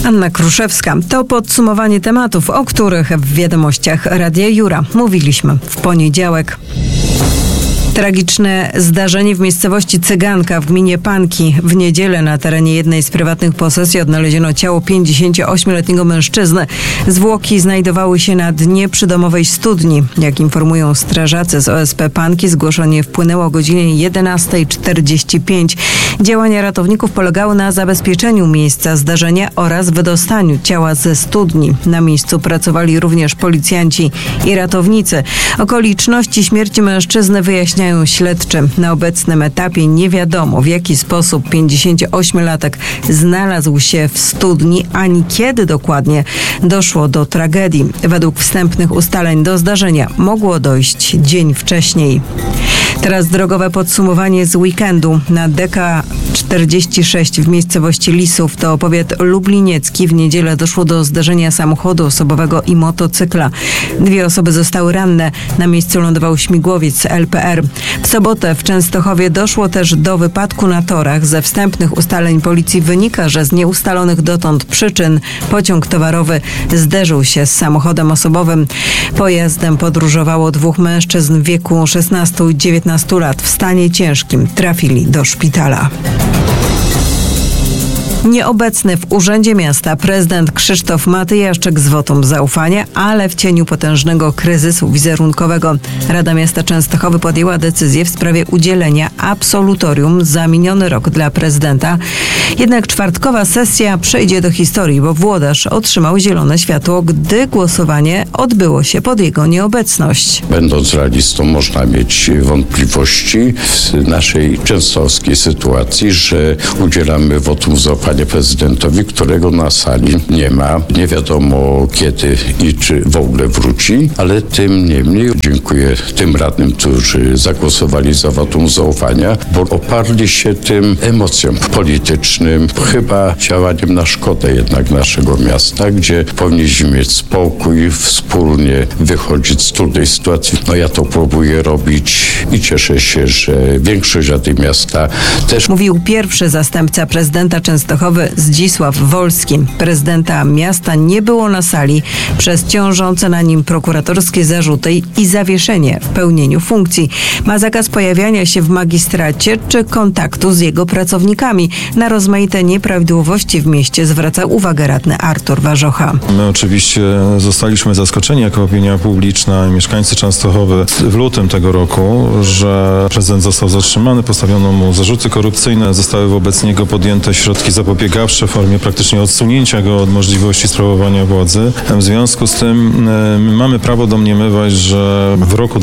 Anna Kruszewska. To podsumowanie tematów, o których w wiadomościach Radia Jura mówiliśmy w poniedziałek. Tragiczne zdarzenie w miejscowości Cyganka w gminie Panki. W niedzielę na terenie jednej z prywatnych posesji odnaleziono ciało 58-letniego mężczyzny. Zwłoki znajdowały się na dnie przydomowej studni. Jak informują strażacy z OSP Panki, zgłoszenie wpłynęło o godzinie 11:45. Działania ratowników polegały na zabezpieczeniu miejsca zdarzenia oraz wydostaniu ciała ze studni. Na miejscu pracowali również policjanci i ratownicy. Okoliczności śmierci mężczyzny wyjaśniają śledczy. Na obecnym etapie nie wiadomo, w jaki sposób 58-latek znalazł się w studni, ani kiedy dokładnie doszło do tragedii. Według wstępnych ustaleń do zdarzenia mogło dojść dzień wcześniej. Teraz drogowe podsumowanie z weekendu. Na DK46 w miejscowości Lisów, to powiat lubliniecki, w niedzielę doszło do zdarzenia samochodu osobowego i motocykla. 2 osoby zostały ranne. Na miejscu lądował śmigłowiec LPR. W sobotę w Częstochowie doszło też do wypadku na torach. Ze wstępnych ustaleń policji wynika, że z nieustalonych dotąd przyczyn pociąg towarowy zderzył się z samochodem osobowym. Pojazdem podróżowało 2 mężczyzn w wieku 16 i 19 lat. W stanie ciężkim trafili do szpitala. Nieobecny w Urzędzie Miasta prezydent Krzysztof Matyjaszczyk z wotum zaufania, ale w cieniu potężnego kryzysu wizerunkowego. Rada Miasta Częstochowy podjęła decyzję w sprawie udzielenia absolutorium za miniony rok dla prezydenta. Jednak czwartkowa sesja przejdzie do historii, bo włodarz otrzymał zielone światło, gdy głosowanie odbyło się pod jego nieobecność. Będąc realistą, można mieć wątpliwości w naszej częstochowskiej sytuacji, że udzielamy wotum zaufania prezydentowi, którego na sali nie ma. Nie wiadomo kiedy i czy w ogóle wróci, ale tym niemniej dziękuję tym radnym, którzy zagłosowali za wotum zaufania, bo oparli się tym emocjom politycznym, chyba działaniem na szkodę jednak naszego miasta, gdzie powinniśmy mieć spokój, wspólnie wychodzić z trudnej sytuacji. Ja to próbuję robić i cieszę się, że większość Rady Miasta też. Mówił pierwszy zastępca prezydenta Częstochowy Zdzisław Wolski. Prezydenta miasta nie było na sali przez ciążące na nim prokuratorskie zarzuty i zawieszenie w pełnieniu funkcji. Ma zakaz pojawiania się w magistracie czy kontaktu z jego pracownikami. Na rozmaite nieprawidłowości w mieście zwraca uwagę radny Artur Warzocha. My oczywiście zostaliśmy zaskoczeni jako opinia publiczna i mieszkańcy Częstochowy w lutym tego roku, że prezydent został zatrzymany, postawiono mu zarzuty korupcyjne, zostały wobec niego podjęte środki zapobiegawcze w formie praktycznie odsunięcia go od możliwości sprawowania władzy. W związku z tym mamy prawo domniemywać, że w roku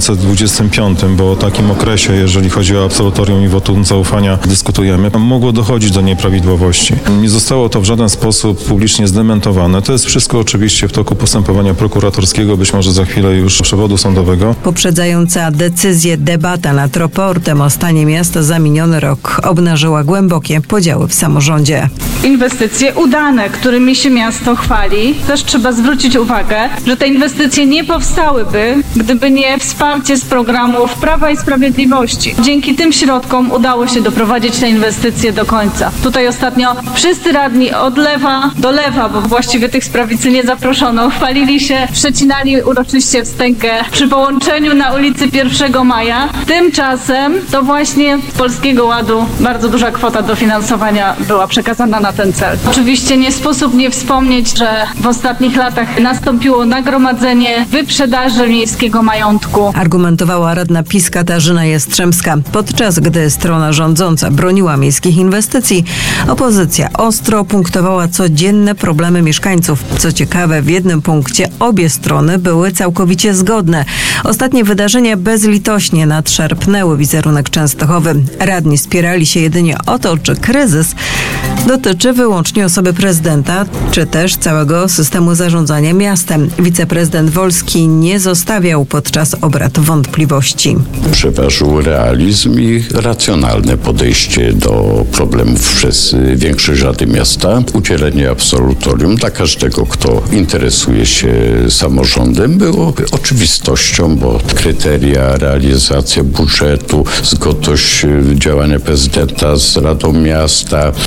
2025, bo o takim okresie, jeżeli chodzi o absolutorium i wotum zaufania dyskutujemy, mogło dochodzić do nieprawidłowości. Nie zostało to w żaden sposób publicznie zdementowane. To jest wszystko oczywiście w toku postępowania prokuratorskiego, być może za chwilę już przewodu sądowego. Poprzedzająca decyzję debata nad raportem o stanie miasta za miniony rok obnażyła głębokie podziały w samorządzie. Inwestycje udane, którymi się miasto chwali. Też trzeba zwrócić uwagę, że te inwestycje nie powstałyby, gdyby nie wsparcie z programów Prawa i Sprawiedliwości. Dzięki tym środkom udało się doprowadzić te inwestycje do końca. Tutaj ostatnio wszyscy radni od lewa do lewa, bo właściwie tych z prawicy nie zaproszono, chwalili się, przecinali uroczyście wstęgę przy połączeniu na ulicy 1 Maja. Tymczasem to właśnie z Polskiego Ładu bardzo duża kwota dofinansowania była przekazana na ten cel. Oczywiście nie sposób nie wspomnieć, że w ostatnich latach nastąpiło nagromadzenie wyprzedaży miejskiego majątku. Argumentowała radna PiS Katarzyna Jastrzębska. Podczas gdy strona rządząca broniła miejskich inwestycji, opozycja ostro punktowała codzienne problemy mieszkańców. Co ciekawe, w jednym punkcie obie strony były całkowicie zgodne. Ostatnie wydarzenia bezlitośnie nadszarpnęły wizerunek Częstochowy. Radni spierali się jedynie o to, czy kryzys dotyczy wyłącznie osoby prezydenta, czy też całego systemu zarządzania miastem. Wiceprezydent Wolski nie zostawiał podczas obrad wątpliwości. Przeważył realizm i racjonalne podejście do problemów przez większość Rady Miasta. Udzielenie absolutorium dla każdego, kto interesuje się samorządem, było oczywistością, bo kryteria, realizacja budżetu, zgodność działania prezydenta z Radą Miasta, mnóstwo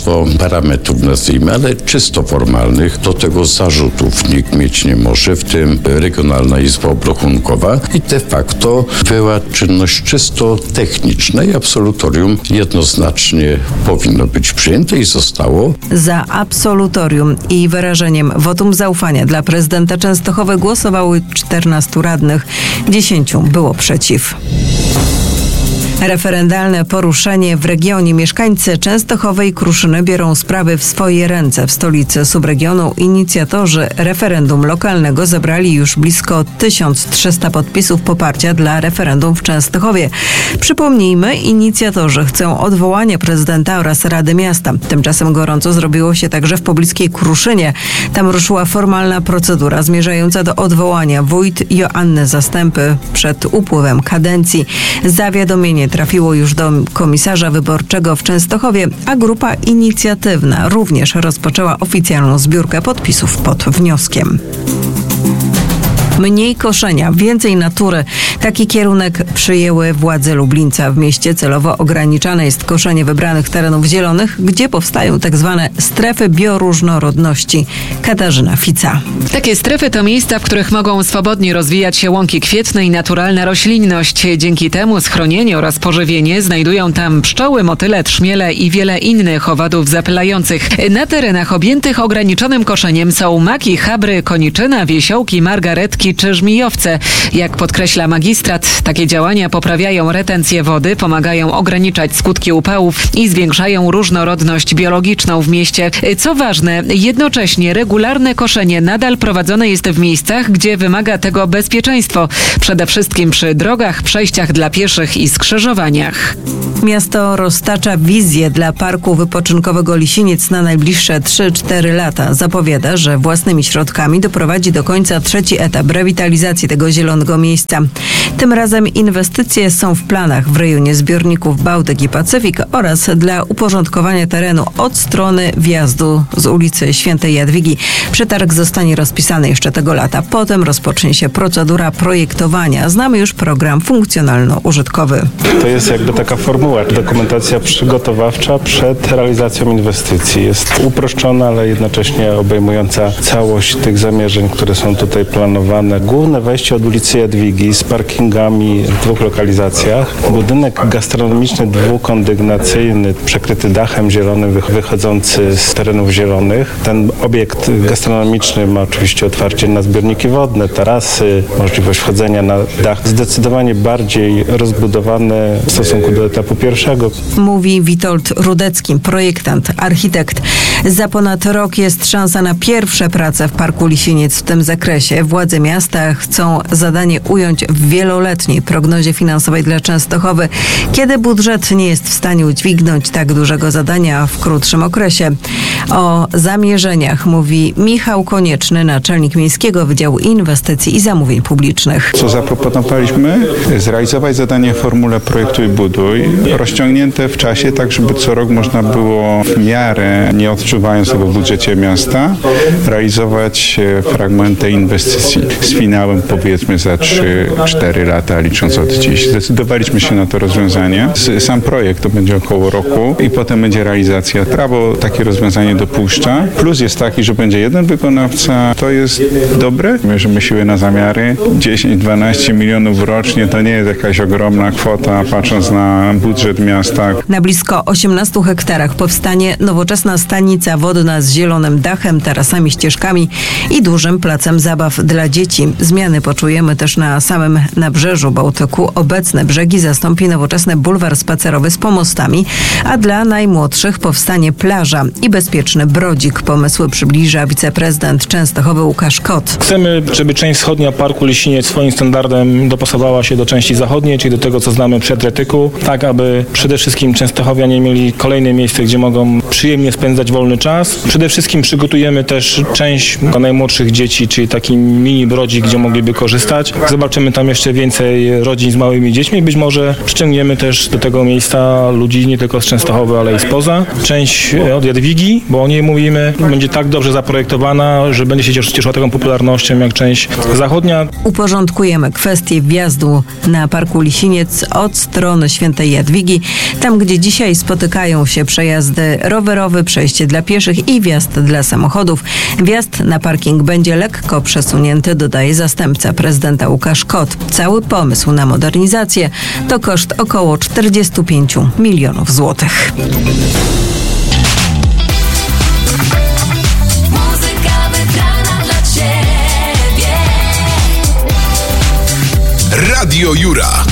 mnóstwo parametrów, nazwijmy, ale czysto formalnych. Do tego zarzutów nikt mieć nie może, w tym Regionalna Izba Obrachunkowa, i de facto była czynność czysto techniczna i absolutorium jednoznacznie powinno być przyjęte i zostało. Za absolutorium i wyrażeniem wotum zaufania dla prezydenta Częstochowy głosowały 14 radnych, 10 było przeciw. Referendalne poruszenie w regionie. Mieszkańcy Częstochowy i Kruszyny biorą sprawy w swoje ręce. W stolicy subregionu inicjatorzy referendum lokalnego zebrali już blisko 1300 podpisów poparcia dla referendum w Częstochowie. Przypomnijmy, inicjatorzy chcą odwołania prezydenta oraz Rady Miasta. Tymczasem gorąco zrobiło się także w pobliskiej Kruszynie. Tam ruszyła formalna procedura zmierzająca do odwołania wójt Joanny Zastępy przed upływem kadencji. Zawiadomienie trafiło już do komisarza wyborczego w Częstochowie, a grupa inicjatywna również rozpoczęła oficjalną zbiórkę podpisów pod wnioskiem. Mniej koszenia, więcej natury. Taki kierunek przyjęły władze Lublińca. W mieście celowo ograniczane jest koszenie wybranych terenów zielonych, gdzie powstają tak zwane strefy bioróżnorodności. Katarzyna Fica. Takie strefy to miejsca, w których mogą swobodnie rozwijać się łąki kwietne i naturalna roślinność. Dzięki temu schronienie oraz pożywienie znajdują tam pszczoły, motyle, trzmiele i wiele innych owadów zapylających. Na terenach objętych ograniczonym koszeniem są maki, chabry, koniczyna, wiesiołki, margaretki czy żmijowce. Jak podkreśla magistrat, takie działania poprawiają retencję wody, pomagają ograniczać skutki upałów i zwiększają różnorodność biologiczną w mieście. Co ważne, jednocześnie regularne koszenie nadal prowadzone jest w miejscach, gdzie wymaga tego bezpieczeństwo. Przede wszystkim przy drogach, przejściach dla pieszych i skrzyżowaniach. Miasto roztacza wizję dla parku wypoczynkowego Lisiniec na najbliższe 3-4 lata. Zapowiada, że własnymi środkami doprowadzi do końca trzeci etap rewitalizacji tego zielonego miejsca. Tym razem inwestycje są w planach w rejonie zbiorników Bałtyk i Pacyfik oraz dla uporządkowania terenu od strony wjazdu z ulicy Świętej Jadwigi. Przetarg zostanie rozpisany jeszcze tego lata. Potem rozpocznie się procedura projektowania. Znamy już program funkcjonalno-użytkowy. To jest jakby taka formuła, dokumentacja przygotowawcza przed realizacją inwestycji. Jest uproszczona, ale jednocześnie obejmująca całość tych zamierzeń, które są tutaj planowane. Główne wejście od ulicy Jadwigi z parkingami w 2 lokalizacjach. Budynek gastronomiczny dwukondygnacyjny, przekryty dachem zielonym, wychodzący z terenów zielonych. Ten obiekt gastronomiczny ma oczywiście otwarcie na zbiorniki wodne, tarasy, możliwość wchodzenia na dach. Zdecydowanie bardziej rozbudowane w stosunku do etapu pierwszego. Mówi Witold Rudecki, projektant, architekt. Za ponad rok jest szansa na pierwsze prace w Parku Lisiniec w tym zakresie. Władze miasta chcą zadanie ująć w wieloletniej prognozie finansowej dla Częstochowy, kiedy budżet nie jest w stanie udźwignąć tak dużego zadania w krótszym okresie. O zamierzeniach mówi Michał Konieczny, naczelnik Miejskiego Wydziału Inwestycji i Zamówień Publicznych. Co zaproponowaliśmy? Zrealizować zadanie w formule projektuj, buduj, rozciągnięte w czasie, tak żeby co rok można było w miarę, nie odczuwając tego w budżecie miasta, realizować fragmenty inwestycji z finałem powiedzmy za 3-4 lata, licząc od dziś. Zdecydowaliśmy się na to rozwiązanie. Sam projekt to będzie około roku i potem będzie realizacja. Prawo takie rozwiązanie dopuszcza. Plus jest taki, że będzie jeden wykonawca. To jest dobre. Mierzymy siły na zamiary. 10-12 milionów rocznie to nie jest jakaś ogromna kwota, patrząc na budżet miasta. Na blisko 18 hektarach powstanie nowoczesna stanica wodna z zielonym dachem, tarasami, ścieżkami i dużym placem zabaw dla dzieci. Zmiany poczujemy też na samym nabrzeżu Bałtyku. Obecne brzegi zastąpi nowoczesny bulwar spacerowy z pomostami, a dla najmłodszych powstanie plaża i bezpieczny brodzik. Pomysły przybliża wiceprezydent Częstochowy Łukasz Kot. Chcemy, żeby część wschodnia Parku Lisiniec swoim standardem dopasowała się do części zachodniej, czyli do tego, co znamy przy Adriatyku, tak aby przede wszystkim częstochowianie mieli kolejne miejsce, gdzie mogą przyjemnie spędzać wolny czas. Przede wszystkim przygotujemy też część dla najmłodszych dzieci, czyli taki mini brodzik, gdzie mogliby korzystać. Zobaczymy tam jeszcze więcej rodzin z małymi dziećmi. Być może przyciągniemy też do tego miejsca ludzi nie tylko z Częstochowy, ale i spoza. Część od Jadwigi, bo o niej mówimy, będzie tak dobrze zaprojektowana, że będzie się cieszyła taką popularnością jak część zachodnia. Uporządkujemy kwestię wjazdu na Parku Lisiniec od strony Świętej Jadwigi, tam gdzie dzisiaj spotykają się przejazdy rowerowe, przejście dla pieszych i wjazd dla samochodów. Wjazd na parking będzie lekko przesunięty, dodaje zastępca prezydenta Łukasz Kot. Cały pomysł na modernizację to koszt około 45 milionów złotych. Radio Jura.